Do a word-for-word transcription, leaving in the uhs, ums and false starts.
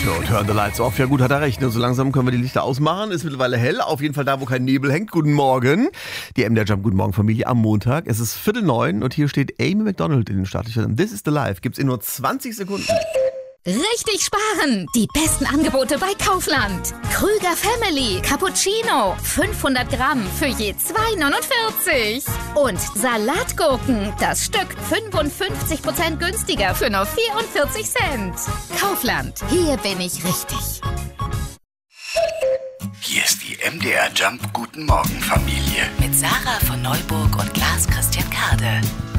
So, turn the lights off. Ja gut, hat er recht. Ne? So langsam können wir die Lichter ausmachen. Ist mittlerweile hell. Auf jeden Fall da, wo kein Nebel hängt. Guten Morgen. Die M D R Jump Guten Morgen Familie am Montag. Es ist Viertel neun und hier steht Amy Macdonald in den Startlöchern. This is the Life. Gibt's in nur zwanzig Sekunden. Richtig sparen! Die besten Angebote bei Kaufland. Krüger Family Cappuccino. fünfhundert Gramm für je zwei neunundvierzig. Und Salatgurken. Das Stück fünfundfünfzig Prozent günstiger für nur vierundvierzig Cent. Kaufland. Hier bin ich richtig. Hier ist die M D R Jump Guten Morgen Familie. Mit Sarah von Neuburg und Lars Christian Kade.